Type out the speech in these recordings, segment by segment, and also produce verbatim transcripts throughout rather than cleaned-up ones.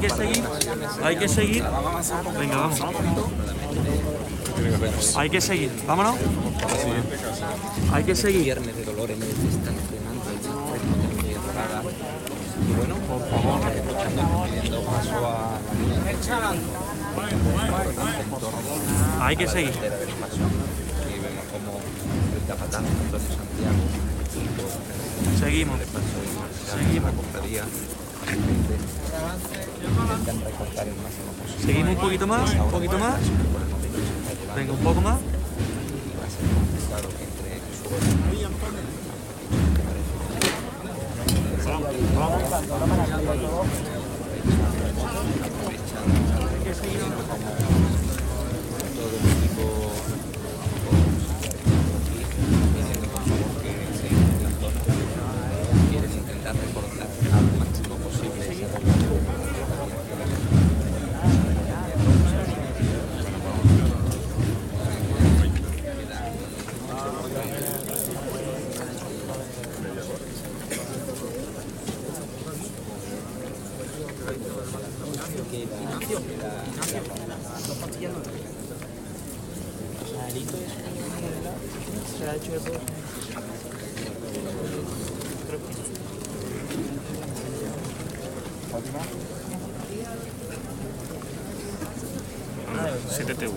que seguir, hay que seguir. Venga, vamos. Hay que seguir, vámonos. Hay que seguir. Viernes de dolor en el que están entrenando el ritmo de entrada. Y bueno, por favor, escuchando, pidiendo paso a la línea de entorno. Hay que seguir. Aquí vemos como el capatán Antonio Santiago Seguimos. Seguimos. Intentan recortar el máximo posible. Seguimos un poquito más, un poquito más. Venga, un poco más. Claro que entre su todo el equipo quieren intentar recortar al máximo posible ese se ha hecho eso. siete T U.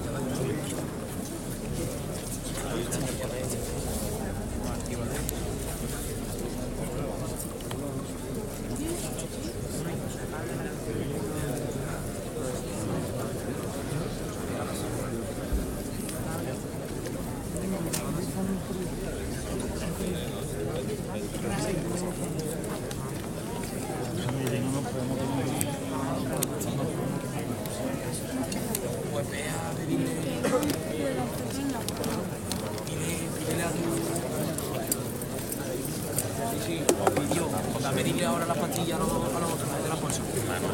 Pedirle ahora la pastilla a los otros de la bolsa.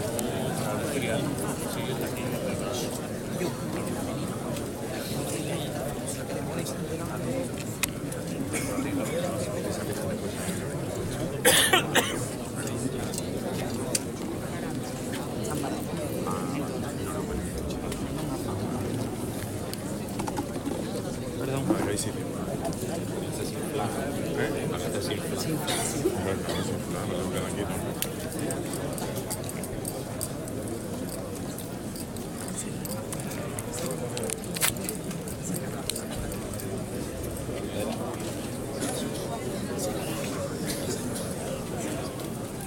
Perdón. Ahí sí. ¿Eh? No se te desinfla. Bueno, no se desinfla, no se queda aquí, ¿no?